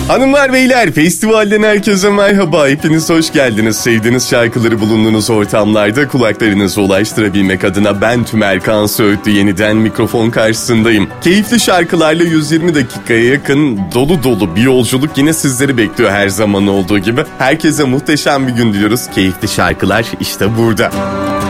Hanımlar beyler, festivalden herkese merhaba. Hepiniz hoş geldiniz. Sevdiğiniz şarkıları bulunduğunuz ortamlarda kulaklarınıza ulaştırabilmek adına ben Tümerkan Söğütlü yeniden mikrofon karşısındayım. Keyifli şarkılarla 120 dakikaya yakın dolu dolu bir yolculuk yine sizleri bekliyor her zaman olduğu gibi. Herkese muhteşem bir gün diliyoruz. Keyifli şarkılar işte burada.